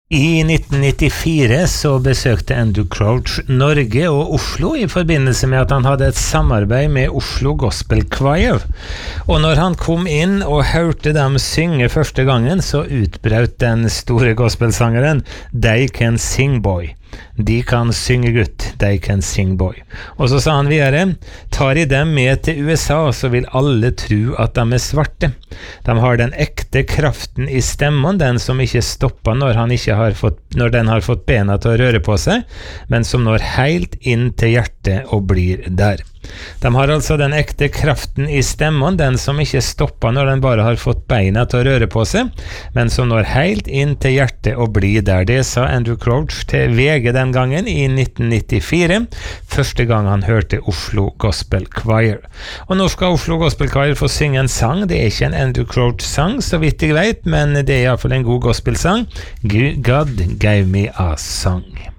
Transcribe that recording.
I 1994 så besøkte Andrew Crouch Norge og Oslo I forbindelse med at han hadde et samarbeid med Oslo Gospel Choir. Og når han kom inn og hørte dem synge første gangen, så utbrøt den store gospelsangeren «They can sing, boy». De kan synge gutt, they can sing boy. Og så sa han videre, tar I dem med til USA, så vil alle tro at de svarte. De har den ekte kraften I stemmen, den som ikke stopper når den har fått bena til å røre på seg, men som når helt inn til hjertet og blir der. De har altså den ekte kraften I stemmen, den som ikke stopper når den bare har fått beina til å røre på seg, men som når helt inn til hjertet og blir der. Det sa Andrew Crouch til VG den gangen I 1994, første gang han hørte Oslo Gospel Choir. Og nå skal Oslo Gospel Choir få synge en sang. Det ikke en Andrew Crouch-sang, så vidt jeg vet, men det I hvert fall en god gospelsang. God gave me a song.